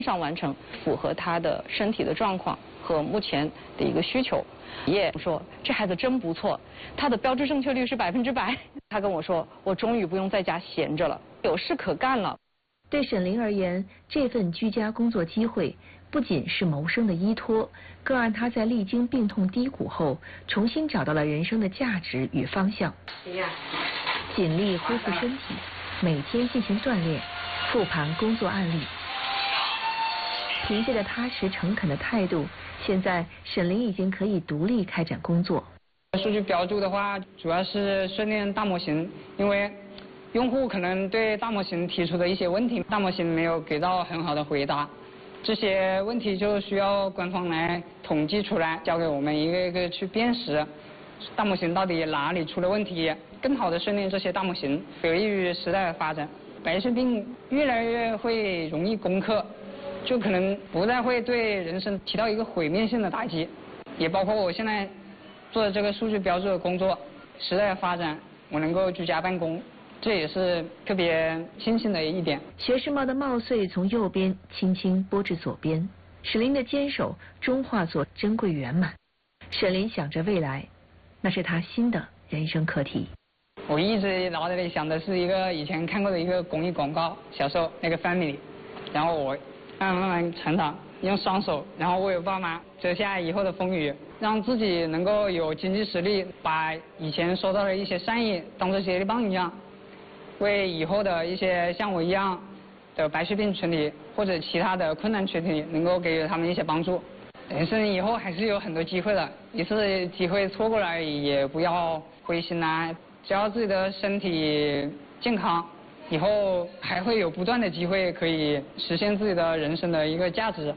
上完成，符合他的身体的状况和目前的一个需求。也说这孩子真不错，他的标志正确率是100%。他跟我说，我终于不用在家闲着了，有事可干了。 对沈凌而言，这份居家工作机会不仅是谋生的依托，更让他在历经病痛低谷后，重新找到了人生的价值与方向。尽力恢复身体，每天进行锻炼，复盘工作案例。凭借着踏实诚恳的态度，现在沈凌已经可以独立开展工作。 数据标注的话，主要是训练大模型，因为用户可能对大模型提出的一些问题，大模型没有给到很好的回答，这些问题就需要官方来统计出来，交给我们一个一个去辨识大模型到底哪里出了问题，更好的训练这些大模型，有益于时代的发展。白血病越来越会容易攻克，就可能不再会对人生起到一个毁灭性的打击，也包括我现在做的这个数据标注的工作，时代的发展，我能够居家办公，这也是特别庆幸的一点。 学士帽的帽穗从右边轻轻拨至左边，沈凌的坚守终化作珍贵圆满。沈凌想着未来，那是他新的人生课题。 我一直脑袋里想的是一个以前看过的一个公益广告，小时候那个 family， 然后我慢慢成长，用双手，然后为我爸妈遮下以后的风雨，让自己能够有经济实力，把以前收到的一些善意当作接力棒一样，为以后的一些像我一样的白血病群体或者其他的困难群体能够给予他们一些帮助。人生以后还是有很多机会的，一次机会错过了也不要灰心啊，只要自己的身体健康，以后还会有不断的机会可以实现自己的人生的一个价值。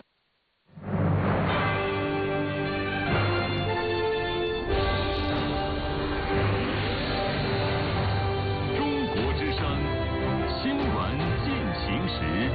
中国之声新闻进行时。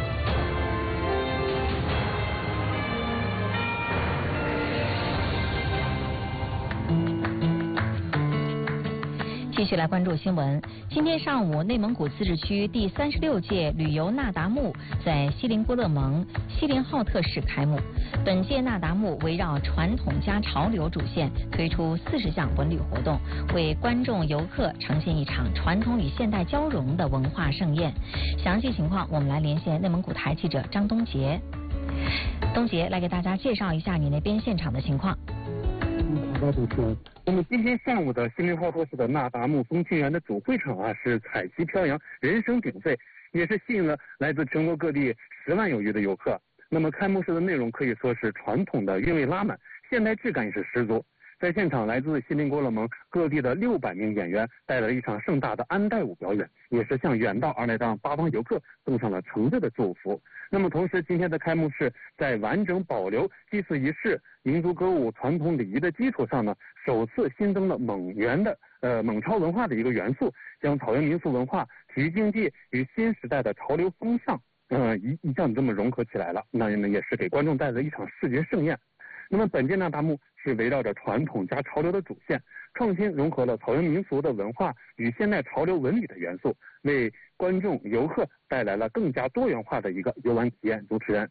继续来关注新闻。今天上午，内蒙古自治区第36届旅游那达慕在锡林郭勒盟锡林浩特市开幕。本届那达慕围绕传统加潮流主线，推出40项文旅活动，为观众游客呈现一场传统与现代交融的文化盛宴。详细情况，我们来连线内蒙古台记者张东杰。东杰，来给大家介绍一下你那边现场的情况。 好的，主持人。那么今天上午的锡林浩特市的那达慕风情园的主会场是彩旗飘扬，人声鼎沸，也是吸引了来自全国各地10万有余的游客。那么开幕式的内容可以说是传统的韵味拉满，现代质感也是十足。在现场，来自锡林郭勒盟各地的600名演员带来了一场盛大的安代舞表演，也是向远道而来的八方游客送上了诚挚的祝福。那么同时，今天的开幕式在完整保留祭祀仪式、民族歌舞、传统礼仪的基础上呢，首次新增了蒙超文化的一个元素，将草原民俗文化、体育竞技与新时代的潮流风尚一项这么融合起来了，那也是给观众带来一场视觉盛宴。那么本届那达慕是围绕着传统加潮流的主线，创新融合了草原民俗的文化与现代潮流文旅的元素，为观众游客带来了更加多元化的一个游玩体验。主持人。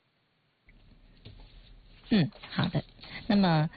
好的。那么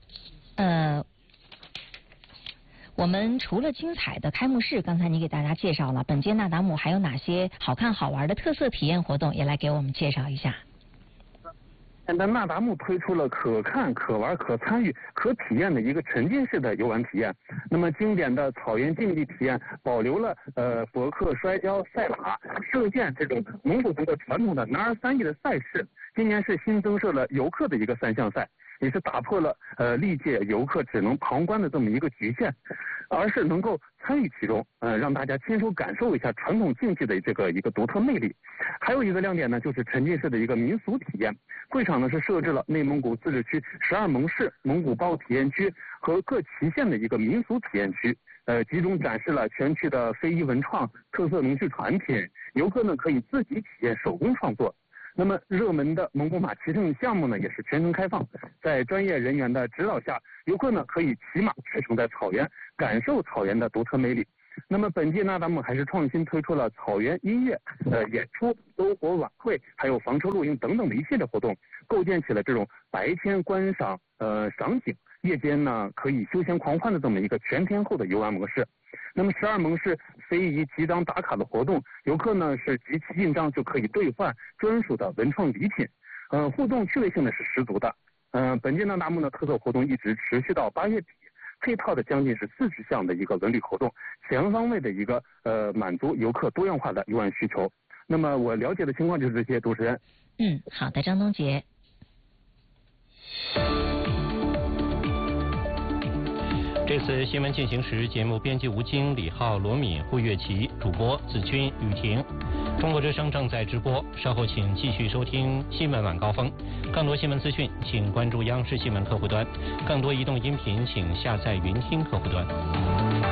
我们除了精彩的开幕式，刚才你给大家介绍了，本届那达慕还有哪些好看好玩的特色体验活动，也来给我们介绍一下。 现在那达慕推出了可看、可玩、可参与、可体验的一个沉浸式的游玩体验。那么经典的草原竞技体验保留了博克、摔跤、赛马、射箭这种蒙古族的传统的男儿三艺的赛事。今年是新增设了游客的一个3项赛，也是打破了历届游客只能旁观的这么一个局限，而是能够参与其中，让大家亲手感受一下传统竞技的这个一个独特魅力。还有一个亮点呢，就是沉浸式的一个民俗体验。会场呢是设置了内蒙古自治区12盟市、蒙古包体验区和各旗县的一个民俗体验区，集中展示了全区的非遗文创、特色农具产品，游客呢可以自己体验手工创作。那么热门的蒙古马骑乘项目呢也是全程开放，在专业人员的指导下，游客呢可以骑马驰骋在草原，感受草原的独特魅力。 那么本届那达慕还是创新推出了草原音乐、演出、篝火晚会，还有房车露营等等的一系列活动，构建起了这种白天观赏赏景，夜间呢可以休闲狂欢的这么一个全天候的游玩模式。那么12盟是非遗集章打卡的活动，游客呢是集齐印章就可以兑换专属的文创礼品，互动趣味性呢是十足的。本届那达慕呢特色活动一直持续到8月底。配套的将近是40项的一个文旅活动，全方位的一个满足游客多样化的游玩需求。那么我了解的情况就是这些，主持人。 好的，张东杰。 这次新闻进行时，节目编辑吴京、李浩、罗敏、胡月琪，主播子君、雨婷。中国之声正在直播，稍后请继续收听新闻晚高峰。更多新闻资讯，请关注央视新闻客户端；更多移动音频，请下载云听客户端。